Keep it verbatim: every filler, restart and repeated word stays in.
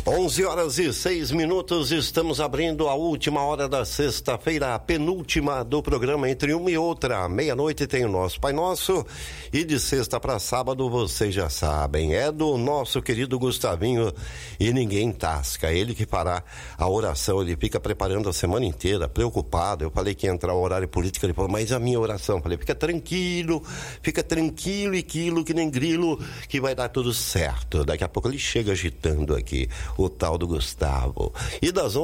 onze horas e seis minutos, estamos abrindo a última hora da sexta-feira, a penúltima do programa Entre Uma e Outra. Meia-noite tem o nosso Pai Nosso e de sexta para sábado, vocês já sabem, é do nosso querido Gustavinho e ninguém tasca. Ele que fará a oração, ele fica preparando a semana inteira, preocupado. Eu falei que ia entrar o horário político, ele falou, mas a minha oração? Eu falei, fica tranquilo, fica tranquilo e quilo que nem grilo, que vai dar tudo certo. Daqui a pouco ele chega agitando aqui o tal do Gustavo. E das